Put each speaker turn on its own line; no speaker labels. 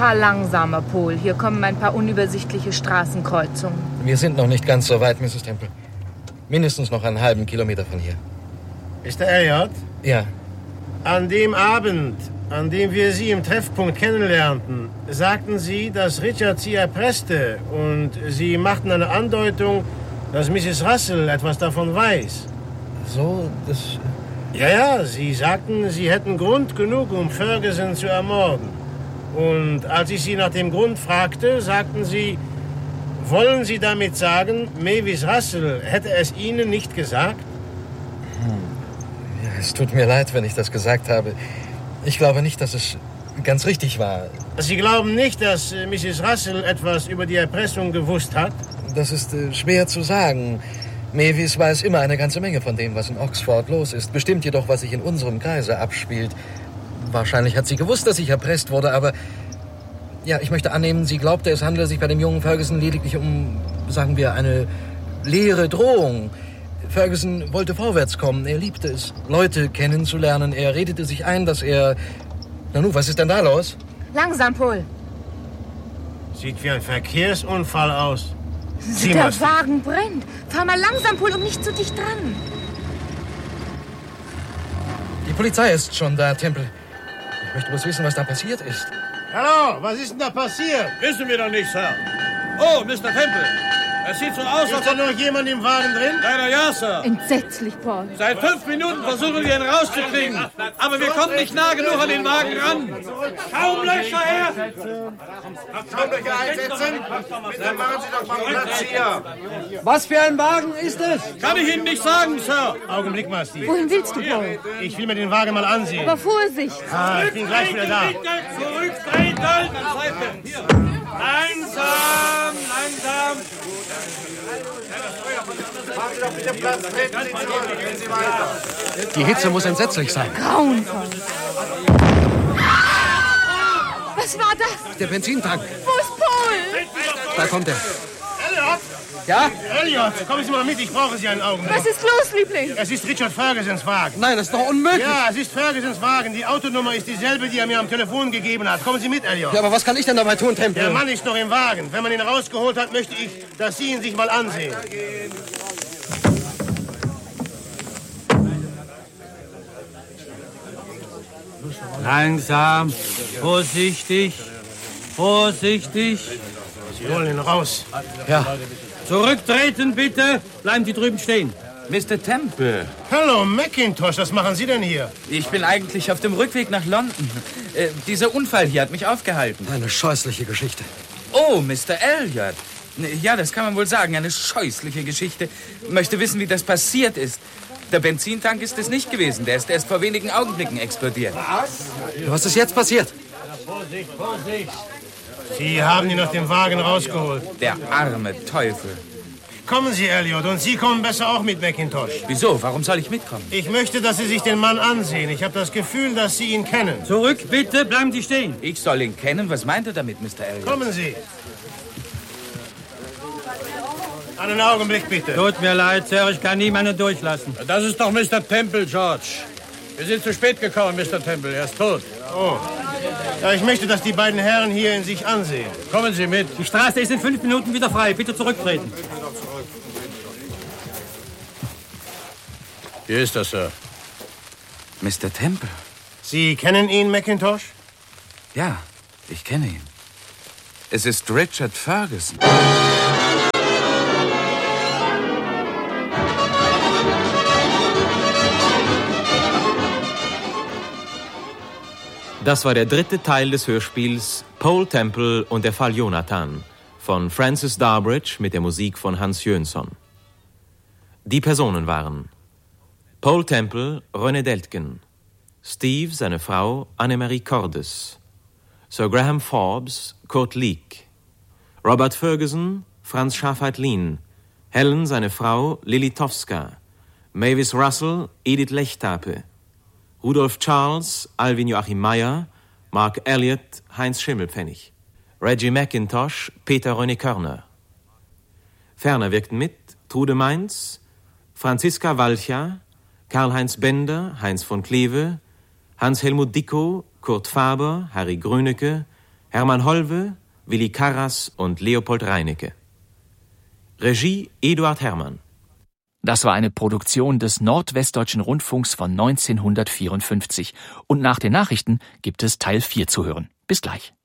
Fahr langsamer, Paul. Hier kommen ein paar unübersichtliche Straßenkreuzungen.
Wir sind noch nicht ganz so weit, Mrs. Temple. Mindestens noch einen halben Kilometer von hier.
Mr. Elliot?
Ja.
An dem Abend, an dem wir Sie im Treffpunkt kennenlernten, sagten Sie, dass Richard Sie erpresste und Sie machten eine Andeutung, dass Mrs. Russell etwas davon weiß.
So, das...
Ja, Sie sagten, Sie hätten Grund genug, um Ferguson zu ermorden. Und als ich Sie nach dem Grund fragte, sagten Sie, wollen Sie damit sagen, Mavis Russell hätte es Ihnen nicht gesagt?
Ja, es tut mir leid, wenn ich das gesagt habe. Ich glaube nicht, dass es ganz richtig war.
Sie glauben nicht, dass Mrs. Russell etwas über die Erpressung gewusst hat?
Das ist schwer zu sagen. Mavis weiß immer eine ganze Menge von dem, was in Oxford los ist. Bestimmt jedoch, was sich in unserem Kreise abspielt. Wahrscheinlich hat sie gewusst, dass ich erpresst wurde, aber... Ja, ich möchte annehmen, sie glaubte, es handele sich bei dem jungen Ferguson lediglich um, sagen wir, eine leere Drohung. Ferguson wollte vorwärts kommen. Er liebte es, Leute kennenzulernen. Er redete sich ein, dass er... Nanu, was ist denn da los?
Langsam, Paul.
Sieht wie ein Verkehrsunfall aus.
Der Wagen brennt. Fahr mal langsam, Paul, und nicht zu dicht dran.
Die Polizei ist schon da, Temple. Ich möchte bloß wissen, was da passiert ist.
Hallo, was ist denn da passiert?
Wissen wir doch nicht, Sir. Oh, Mr. Temple. Es sieht so aus,
Ist da noch jemand im Wagen drin?
Leider ja, Sir.
Entsetzlich, Paul.
Seit 5 Minuten versuchen wir ihn rauszukriegen. Aber wir kommen nicht nah genug an den Wagen ran. Schaumlöcher her!
Schaumlöcher einsetzen? Bitte machen Sie doch mal Platz hier.
Was für ein Wagen ist es? Kann ich Ihnen nicht sagen, Sir.
Augenblick mal, Steve.
Wohin willst du, Paul?
Ich will mir den Wagen mal ansehen.
Aber Vorsicht.
Ich bin gleich wieder da.
Zurücktreten! Langsam, langsam.
Machen Sie doch bitte Platz. Treten Sie zurück. Gehen Sie weiter.
Die Hitze muss entsetzlich sein.
Grauenvoll. Was war das?
Der Benzintank.
Wo ist Paul?
Da kommt er.
Elliot!
Ja?
Elliot, kommen Sie mal mit. Ich brauche Sie einen Augenblick.
Was ist los, Liebling?
Es ist Richard Fergusons Wagen.
Nein, das ist doch unmöglich.
Ja, es ist Fergusons Wagen. Die Autonummer ist dieselbe, die er mir am Telefon gegeben hat. Kommen Sie mit, Elliot.
Ja, aber was kann ich denn dabei tun, Temple?
Der Mann ist noch im Wagen. Wenn man ihn rausgeholt hat, möchte ich, dass Sie ihn sich mal ansehen.
Langsam, vorsichtig, vorsichtig.
Sie holen ihn raus.
Ja.
Zurücktreten, bitte. Bleiben Sie drüben stehen.
Mr. Temple,
Hallo, McIntosh, was machen Sie denn hier?
ich bin eigentlich auf dem Rückweg nach London. Dieser Unfall hier hat mich aufgehalten.
Eine scheußliche Geschichte.
Oh, Mr. Elliot. Ja, das kann man wohl sagen. Eine scheußliche Geschichte. Möchte wissen, wie das passiert ist. Der Benzintank ist es nicht gewesen. Der ist erst vor wenigen Augenblicken explodiert.
Was ist jetzt passiert?
Vorsicht, Vorsicht. Sie haben ihn aus dem Wagen rausgeholt.
Der arme Teufel.
Kommen Sie, Elliot, und Sie kommen besser auch mit, McIntosh.
Wieso? Warum soll ich mitkommen?
Ich möchte, dass Sie sich den Mann ansehen. Ich habe das Gefühl, dass Sie ihn kennen.
Zurück, bitte. Bleiben Sie stehen.
Ich soll ihn kennen? Was meint er damit, Mr. Elliot?
Kommen Sie. Einen Augenblick, bitte.
Tut mir leid, Sir. Ich kann niemanden durchlassen. Das ist doch Mr. Temple, George. Wir sind zu spät gekommen, Mr. Temple. Er ist tot.
Oh. Ja, ich möchte, dass die beiden Herren hier in sich ansehen.
Kommen Sie mit. Die Straße ist in 5 Minuten wieder frei. Bitte zurücktreten. Hier ist er, Sir.
Mr. Temple?
Sie kennen ihn, McIntosh?
Ja, ich kenne ihn. Es ist Richard Ferguson.
Das war der 3. Teil des Hörspiels Paul Temple und der Fall Jonathan von Francis Darbridge mit der Musik von Hans Jönsson. Die Personen waren Paul Temple, René Deltgen, Steve, seine Frau, Annemarie Cordes, Sir Graham Forbes, Kurt Leek, Robert Ferguson, Franz Schafheit-Lien, Helen, seine Frau, Lili Towska, Mavis Russell, Edith Lechtape, Rudolf Charles, Alvin Joachim Meyer, Mark Elliott, Heinz Schimmelpfennig, Reggie McIntosh, Peter René Körner. Ferner wirkten mit Trude Mainz, Franziska Walcha, Karl-Heinz Bender, Heinz von Kleve, Hans-Helmut Dickow, Kurt Faber, Harry Grönecke, Hermann Hollwe, Willi Karras und Leopold Reinecke. Regie Eduard Herrmann.
Das war eine Produktion des Nordwestdeutschen Rundfunks von 1954. Und nach den Nachrichten gibt es Teil 4 zu hören. Bis gleich.